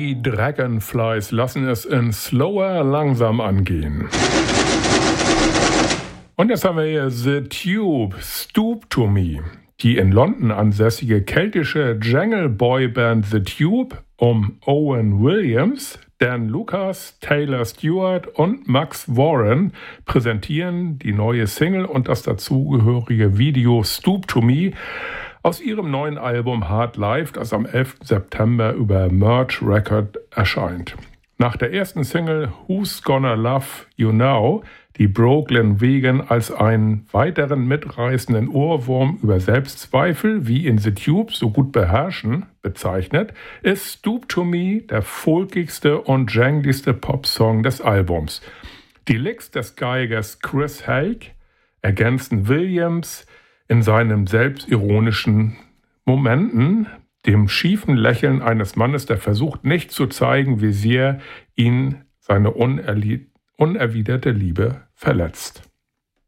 Die Dragonflies lassen es in Slower langsam angehen. Und jetzt haben wir hier The Tube, Stoop to Me. Die in London ansässige keltische Jangle-Boy-Band The Tube um Owen Williams, Dan Lucas, Taylor Stewart und Max Warren präsentieren die neue Single und das dazugehörige Video Stoop to Me aus ihrem neuen Album Hard Life, das am 11. September über Merge Record erscheint. Nach der ersten Single Who's Gonna Love You Now, die Brooklyn Vegan als einen weiteren mitreißenden Ohrwurm über Selbstzweifel, wie in The Tube so gut beherrschen, bezeichnet, ist Stoop to Me der folkigste und jangligste Popsong des Albums. Die Licks des Geigers Chris Hake ergänzen Williams in seinen selbstironischen Momenten, dem schiefen Lächeln eines Mannes, der versucht, nicht zu zeigen, wie sehr ihn seine unerwiderte Liebe verletzt.